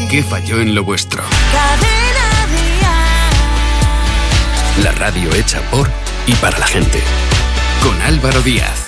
¿Qué falló en lo vuestro? Cadena Dial. La radio hecha por y para la gente. Con Álvaro Díaz.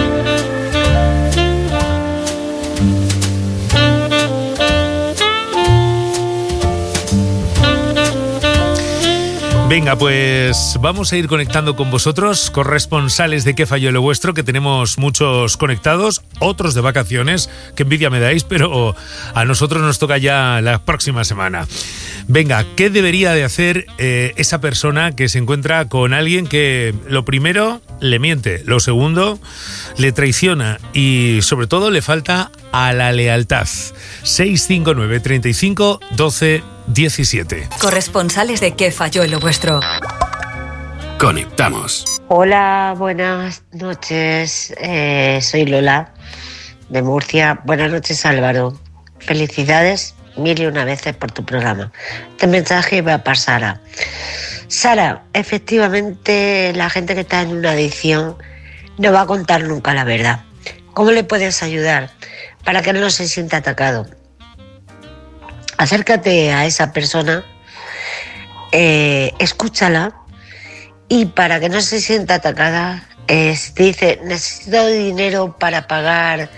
Venga, pues vamos a ir conectando con vosotros, corresponsales de ¿Qué falló en lo vuestro?, que tenemos muchos conectados, otros de vacaciones, que envidia me dais, pero a nosotros nos toca ya la próxima semana. Venga, ¿qué debería de hacer esa persona que se encuentra con alguien que, lo primero, le miente, lo segundo, le traiciona y, sobre todo, le falta a la lealtad? 659 35 12 17. Corresponsales de ¿Qué falló en lo vuestro? Conectamos. Hola, buenas noches. Soy Lola, de Murcia. Buenas noches, Álvaro. Felicidades 1001 veces por tu programa. Este mensaje va para Sara. Sara, efectivamente, la gente que está en una adicción no va a contar nunca la verdad. ¿Cómo le puedes ayudar para que no se sienta atacado? Acércate a esa persona, escúchala, y para que no se sienta atacada, si te dice, necesito dinero para pagar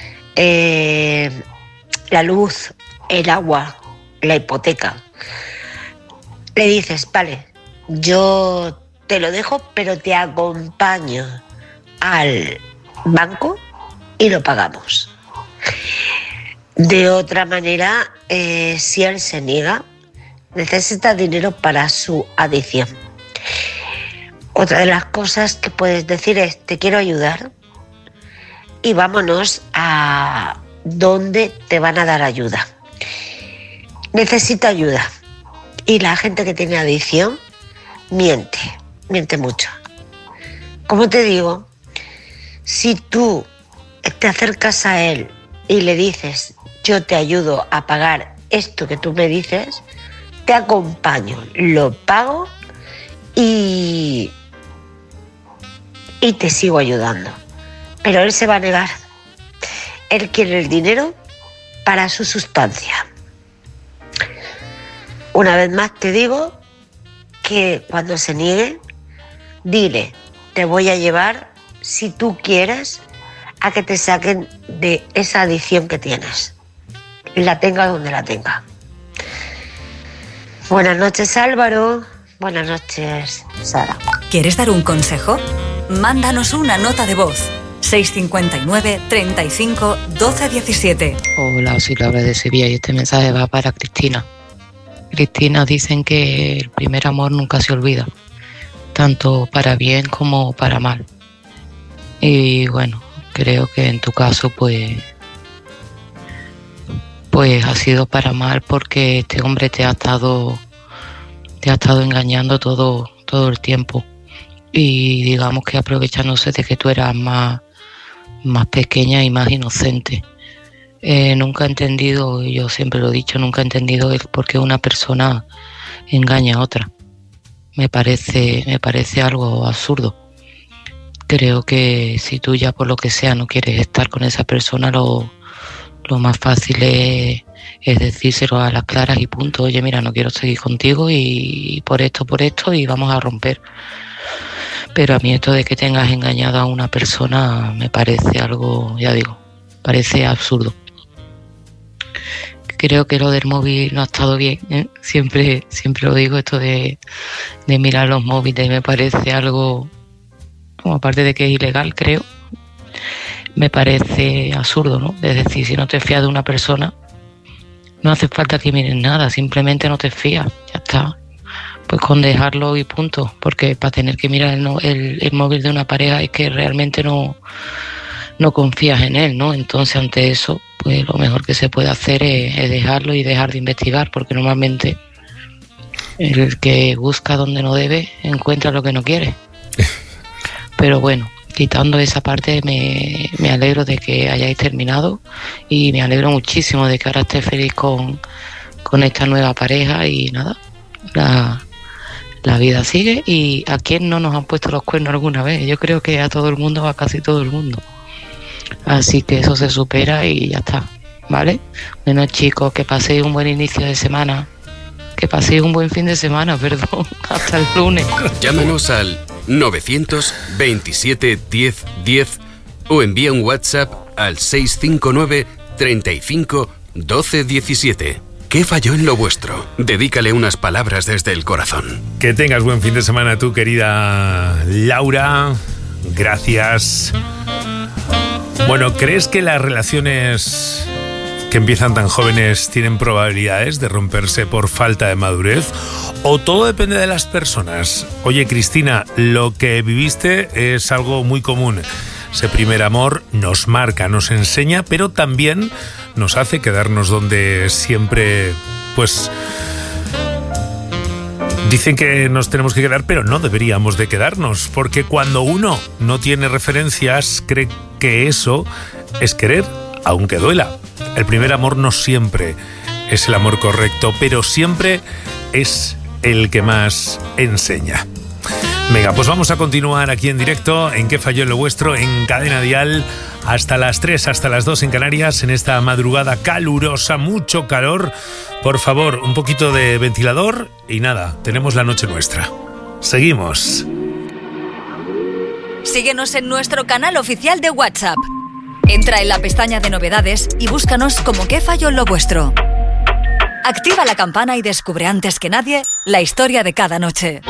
la luz, el agua, la hipoteca, le dices, vale, yo te lo dejo, pero te acompaño al banco y lo pagamos. De otra manera, si él se niega, necesita dinero para su adicción. Otra de las cosas que puedes decir es, te quiero ayudar, y vámonos a donde te van a dar ayuda. Necesita ayuda. Y la gente que tiene adicción miente mucho. Como te digo, si tú te acercas a él y le dices, yo te ayudo a pagar esto que tú me dices, te acompaño, lo pago y te sigo ayudando. Pero él se va a negar. Él quiere el dinero para su sustancia. Una vez más te digo que cuando se niegue, dile, te voy a llevar, si tú quieres, a que te saquen de esa adicción que tienes. La tenga donde la tenga. Buenas noches, Álvaro. Buenas noches, Sara. ¿Quieres dar un consejo? Mándanos una nota de voz. 659 35 12 17. Hola, soy Laura de Sevilla y este mensaje va para Cristina. Cristina, dicen que el primer amor nunca se olvida, tanto para bien como para mal. Y bueno, creo que en tu caso pues ha sido para mal, porque este hombre te ha estado engañando todo el tiempo, y digamos que aprovechándose de que tú eras más pequeña y más inocente. Nunca he entendido, y yo siempre lo he dicho, nunca he entendido el por qué una persona engaña a otra. Me parece algo absurdo. Creo que si tú ya por lo que sea no quieres estar con esa persona, lo más fácil es decírselo a las claras y punto. Oye, mira, no quiero seguir contigo y por esto y vamos a romper. Pero a mí esto de que tengas engañado a una persona me parece algo, ya digo, parece absurdo. Creo que lo del móvil no ha estado bien, ¿eh? Siempre lo digo, esto de mirar los móviles me parece algo, como aparte de que es ilegal, creo, me parece absurdo, ¿no? Es decir, si no te fías de una persona, no hace falta que mires nada, simplemente no te fías, ya está. Pues con dejarlo y punto, porque para tener que mirar el móvil de una pareja es que realmente no confías en él, ¿no? Entonces, ante eso, pues lo mejor que se puede hacer es dejarlo y dejar de investigar, porque normalmente el que busca donde no debe encuentra lo que no quiere. Pero bueno, quitando esa parte, me alegro de que hayáis terminado, y me alegro muchísimo de que ahora estés feliz con esta nueva pareja, y nada, la vida sigue. Y a quién no nos han puesto los cuernos alguna vez, yo creo que a todo el mundo, a casi todo el mundo. Así que eso se supera y ya está. ¿vale? Bueno, chicos, que paséis un buen inicio de semana. Que paséis un buen fin de semana, perdón. Hasta el lunes. Llámanos al 927 10 10 o envía un WhatsApp al 659 35 12 17. ¿Qué falló en lo vuestro? Dedícale unas palabras desde el corazón. Que tengas buen fin de semana tú, querida Laura. Gracias. Bueno, ¿crees que las relaciones que empiezan tan jóvenes tienen probabilidades de romperse por falta de madurez? ¿O todo depende de las personas? Oye, Cristina, lo que viviste es algo muy común. Ese primer amor nos marca, nos enseña, pero también nos hace quedarnos donde siempre, pues, dicen que nos tenemos que quedar, pero no deberíamos de quedarnos, porque cuando uno no tiene referencias, cree que eso es querer, aunque duela. El primer amor no siempre es el amor correcto, pero siempre es el que más enseña. Venga, pues vamos a continuar aquí en directo, en ¿Qué falló en lo vuestro?, en Cadena Dial, hasta las 3, hasta las 2 en Canarias, en esta madrugada calurosa, mucho calor. Por favor, un poquito de ventilador y nada, tenemos la noche nuestra. Seguimos. Síguenos en nuestro canal oficial de WhatsApp. Entra en la pestaña de novedades y búscanos como ¿Qué falló en lo vuestro? Activa la campana y descubre antes que nadie la historia de cada noche.